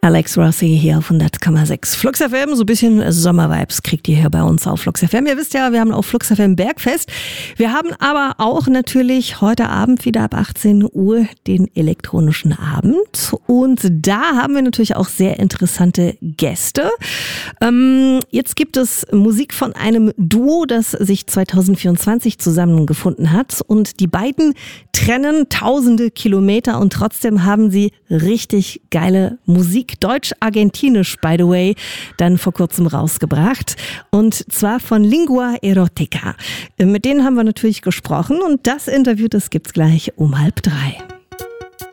Alex Rossi hier auf 100,6 Flux FM. So ein bisschen Sommervibes kriegt ihr hier bei uns auf Flux FM. Ihr wisst ja, wir haben auf Flux FM Bergfest. Wir haben aber auch natürlich heute Abend wieder ab 18 Uhr den elektronischen Abend. Und da haben wir natürlich auch sehr interessante Gäste. Jetzt gibt es Musik von einem Duo, das sich 2024 zusammengefunden hat. Und die beiden trennen tausende Kilometer und trotzdem haben sie richtig geile Musik, deutsch-argentinisch, by the way, dann vor kurzem rausgebracht. Und zwar von Lingua Erotica. Mit denen haben wir natürlich gesprochen und das Interview, das gibt's gleich um 2:30.